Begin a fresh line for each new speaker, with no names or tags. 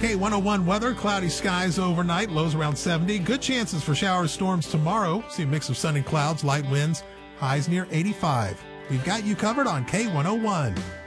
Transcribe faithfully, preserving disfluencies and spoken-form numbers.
K one oh one weather, cloudy skies overnight, lows around seventy. Good chances for showers, storms tomorrow. See a mix of sun and clouds, light winds, highs near eighty-five. We've got you covered on K one oh one.